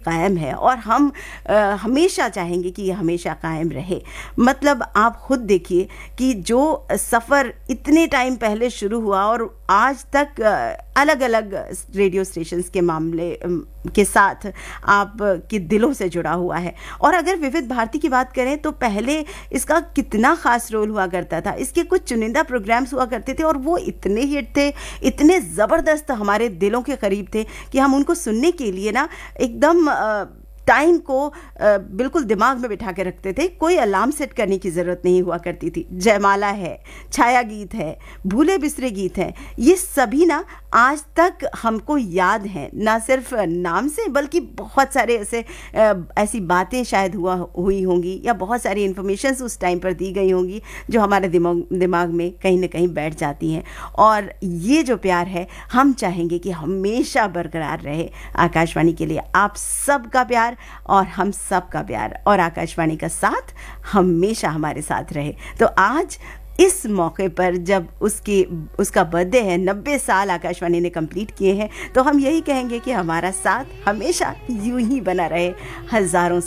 कायम है और हम हमेशा चाहेंगे कि ये हमेशा कायम रहे। मतलब आप खुद देखिए कि जो सफ़र इतने टाइम पहले शुरू हुआ और आज तक अलग अलग रेडियो स्टेशंस के मामले के साथ आपके दिलों से जुड़ा हुआ है। और अगर विविध भारती की बात करें तो पहले इसका कितना ख़ास रोल हुआ करता था। इसके कुछ चुनिंदा प्रोग्राम्स हुआ करते थे और वो इतने हिट थे, इतने ज़बरदस्त हमारे दिलों के करीब थे कि हम उनको सुनने के लिए ना एकदम टाइम को बिल्कुल दिमाग में बिठा के रखते थे। कोई अलार्म सेट करने की ज़रूरत नहीं हुआ करती थी। जयमाला है, छाया गीत है, भूले बिसरे गीत हैं, ये सभी ना आज तक हमको याद हैं, ना सिर्फ नाम से बल्कि बहुत सारे ऐसी बातें शायद हुई होंगी या बहुत सारी इन्फॉर्मेशंस उस टाइम पर दी गई होंगी जो हमारे दिमाग में कहीं ना कहीं बैठ जाती हैं। और ये जो प्यार है हम चाहेंगे कि हमेशा बरकरार रहे। आकाशवाणी के लिए आप सबका प्यार और हम सब का प्यार और आकाशवाणी का साथ हमेशा हमारे साथ रहे। तो आज इस मौके पर जब उसका बर्थडे है, 90 साल आकाशवाणी ने कंप्लीट किए हैं, तो हम यही कहेंगे कि हमारा साथ हमेशा यूं ही बना रहे हज़ारों